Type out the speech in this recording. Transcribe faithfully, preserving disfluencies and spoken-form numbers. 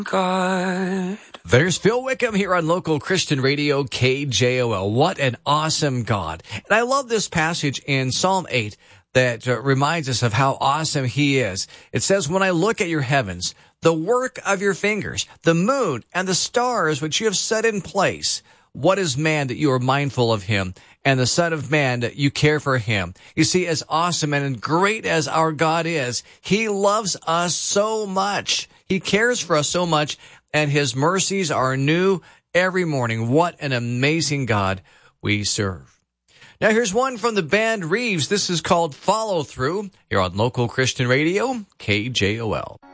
God. There's Phil Wickham here on Local Christian Radio, K J O L. What an awesome God. And I love this passage in Psalm eight that uh, reminds us of how awesome he is. It says, when I look at your heavens, the work of your fingers, the moon and the stars which you have set in place, what is man that you are mindful of him, and the Son of Man that you care for him? You see, as awesome and great as our God is, he loves us so much. He cares for us so much, and his mercies are new every morning. What an amazing God we serve. Now here's one from the band Reeves. This is called Follow Through here on Local Christian Radio, K J O L.